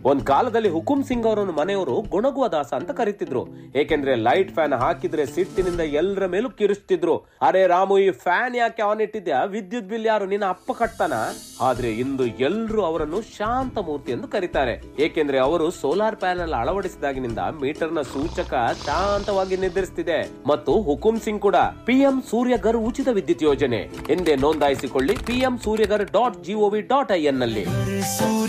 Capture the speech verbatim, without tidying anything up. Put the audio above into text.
ಒಂದ್ ಕಾಲದಲ್ಲಿ ಹುಕುಂ ಸಿಂಗ್ ಅವರನ್ನು ಮನೆಯವರು ಗುಣಗುವ ದಾಸ ಅಂತ ಕರೀತಿದ್ರು. ಏಕೆಂದ್ರೆ ಲೈಟ್ ಫ್ಯಾನ್ ಹಾಕಿದ್ರೆ ಸಿಟ್ಟಿನಿಂದ ಎಲ್ಲರ ಮೇಲೂ ಕಿರಿಸ್ತಿದ್ರು. ಅರೆ ರಾಮು, ಈ ಫ್ಯಾನ್ ಯಾಕೆ ಆನ್ ಇಟ್ಟಿದ್ಯಾ? ವಿದ್ಯುತ್ ಬಿಲ್ ಯಾರು ನಿನ್ನ ಅಪ್ಪ ಕಟ್ತಾನ? ಆದ್ರೆ ಇಂದು ಎಲ್ರು ಅವರನ್ನು ಶಾಂತ ಮೂರ್ತಿ ಎಂದು ಕರೀತಾರೆ. ಏಕೆಂದ್ರೆ ಅವರು ಸೋಲಾರ್ ಪ್ಯಾನೆಲ್ ಅಳವಡಿಸಿದಾಗಿನಿಂದ ಮೀಟರ್ ನ ಸೂಚಕ ಶಾಂತವಾಗಿ ನಿರ್ಧರಿಸುತ್ತಿದೆ. ಮತ್ತು ಹುಕುಂ ಸಿಂಗ್ ಕೂಡ ಪಿಎಂ ಸೂರ್ಯಗರ್ ಉಚಿತ ವಿದ್ಯುತ್ ಯೋಜನೆ ಎಂದೇ ನೋಂದಾಯಿಸಿಕೊಳ್ಳಿ PM Surya Ghar dot gov dot I N ನಲ್ಲಿ.